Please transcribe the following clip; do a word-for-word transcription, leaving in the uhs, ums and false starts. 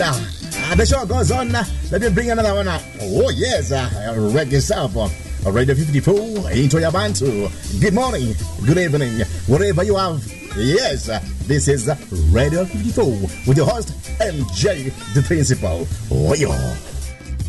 Uh, the show goes on. Uh, let me bring another one. Uh, oh, yes. Uh, reggae yourself. Uh, Radio fifty-four into your bantu. Good morning. Good evening. Whatever you have. Yes. Uh, this is uh, Radio fifty-four with your host, M J, the principal. Oh, yeah.